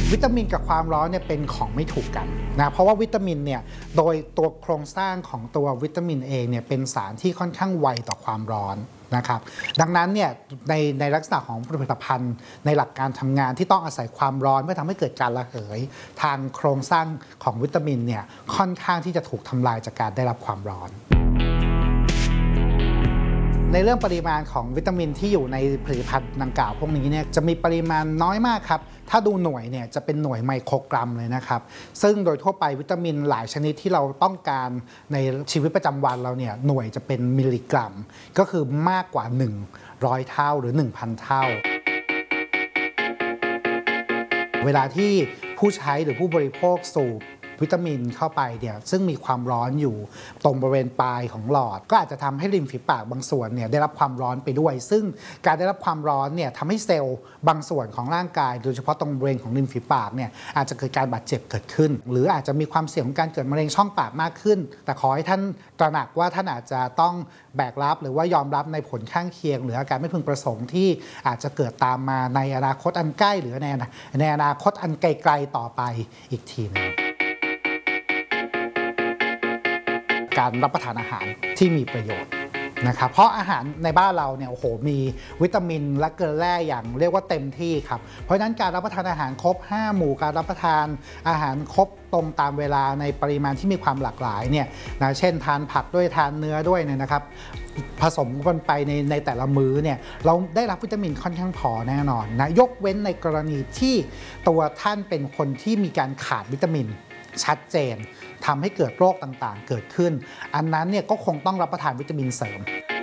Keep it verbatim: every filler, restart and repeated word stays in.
วิตามินกับความร้อนเนี่ยเป็นของไม่ถูกกันนะเพราะว่าวิตามินเนี่ยโดยตัวโครงสร้างของตัววิตามินเองเนี่ยเป็นสารที่ค่อนข้างไวต่อความร้อนนะครับดังนั้นเนี่ยในในลักษณะของผลิตภัณฑ์ในหลักการทำงานที่ต้องอาศัยความร้อนเพื่อทำให้เกิดการระเหยทางโครงสร้างของวิตามินเนี่ยค่อนข้างที่จะถูกทำลายจากการได้รับความร้อนในเรื่องปริมาณของวิตามินที่อยู่ในผลิตภัณฑ์ดังกล่าวพวกนี้เนี่ยจะมีปริมาณน้อยมากครับถ้าดูหน่วยเนี่ยจะเป็นหน่วยไมโครกรัมเลยนะครับซึ่งโดยทั่วไปวิตามินหลายชนิดที่เราต้องการในชีวิตประจำวันเราเนี่ยหน่วยจะเป็นมิลลิกรัมก็คือมากกว่าหนึ่งร้อยเท่าหรือ หนึ่งพัน เท่าเวลาที่ผู้ใช้หรือผู้บริโภคสูบวิตามินเข้าไปเนี่ยซึ่งมีความร้อนอยู่ตรงบริเวณปลายของหลอดก็อาจจะทำให้ริมฝีปากบางส่วนเนี่ยได้รับความร้อนไปด้วยซึ่งการได้รับความร้อนเนี่ยทำให้เซลล์บางส่วนของร่างกายโดยเฉพาะตรงบริเวณของริมฝีปากเนี่ยอาจจะเกิดการบาดเจ็บเกิดขึ้นหรืออาจจะมีความเสี่ยงของการเกิดมะเร็งช่องปากมากขึ้นแต่ขอให้ท่านตระหนักว่าท่านอาจจะต้องแบกรับหรือว่ายอมรับในผลข้างเคียงหรืออาการไม่พึงประสงค์ที่อาจจะเกิดตามมาในอนาคตอันใกล้หรือในในอนาคตอันไกลๆต่อไปอีกทีนึงการรับประทานอาหารที่มีประโยชน์นะครับเพราะอาหารในบ้านเราเนี่ยโอ้โหมีวิตามินและเกลือแร่อย่างเรียกว่าเต็มที่ครับเพราะฉะนั้นการรับประทานอาหารครบห้าหมู่การรับประทานอาหารครบตรงตามเวลาในปริมาณที่มีความหลากหลายเนี่ยนะเช่นทานผักด้วยทานเนื้อด้วยเนี่ยนะครับผสมกันไปในในแต่ละมื้อเนี่ยเราได้รับวิตามินค่อนข้างพอแน่นอนนะยกเว้นในกรณีที่ตัวท่านเป็นคนที่มีการขาดวิตามินชัดเจนทำให้เกิดโรคต่างๆเกิดขึ้นอันนั้นเนี่ยก็คงต้องรับประทานวิตามินเสริม